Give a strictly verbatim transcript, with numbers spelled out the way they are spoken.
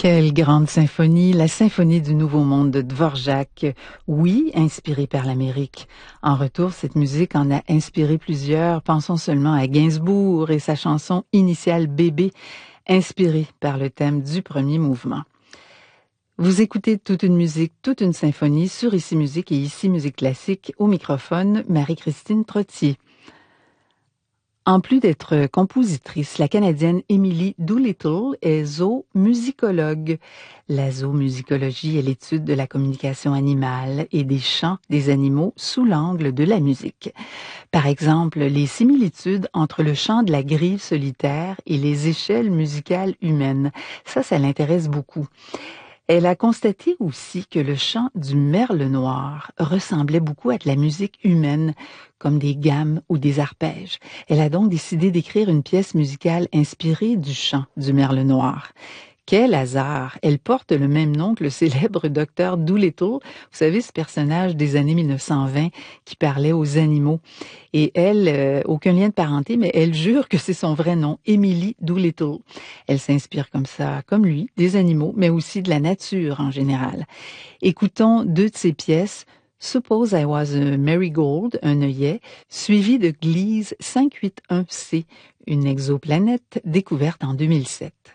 Quelle grande symphonie, la symphonie du Nouveau Monde de Dvorak. Oui, inspirée par l'Amérique. En retour, cette musique en a inspiré plusieurs. Pensons seulement à Gainsbourg et sa chanson initiale Bébé, inspirée par le thème du premier mouvement. Vous écoutez toute une musique, toute une symphonie sur Ici Musique et Ici Musique Classique. Au microphone, Marie-Christine Trottier. En plus d'être compositrice, la Canadienne Emily Doolittle est zoomusicologue. La zoomusicologie est l'étude de la communication animale et des chants des animaux sous l'angle de la musique. Par exemple, les similitudes entre le chant de la grive solitaire et les échelles musicales humaines. Ça, ça l'intéresse beaucoup. Elle a constaté aussi que le chant du merle noir ressemblait beaucoup à de la musique humaine, comme des gammes ou des arpèges. Elle a donc décidé d'écrire une pièce musicale inspirée du chant du merle noir. Quel hasard! Elle porte le même nom que le célèbre docteur Doolittle, vous savez, ce personnage des années mille neuf cent vingt qui parlait aux animaux. Et elle, euh, aucun lien de parenté, mais elle jure que c'est son vrai nom, Emily Doolittle. Elle s'inspire comme ça, comme lui, des animaux, mais aussi de la nature en général. Écoutons deux de ses pièces, Suppose I Was a Marigold, un œillet, suivi de Gliese cinq cent quatre-vingt-un C, une exoplanète découverte en deux mille sept.